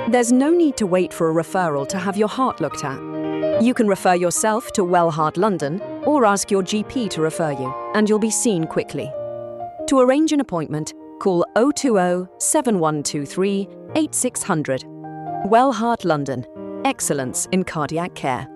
There's no need to wait for a referral to have your heart looked at. You can refer yourself to Well Heart London or ask your GP to refer you, and you'll be seen quickly. To arrange an appointment, call 020 7123 8600. Well Heart London. Excellence in cardiac care.